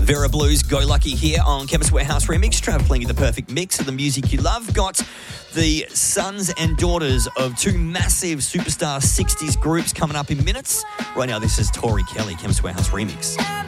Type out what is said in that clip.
Vera Blues, Go Lucky here on Chemist Warehouse Remix. Travelling the perfect mix of the music you love. Got the sons and daughters of two massive superstar 60s groups coming up in minutes. Right now, this is Tori Kelly, Chemist Warehouse Remix.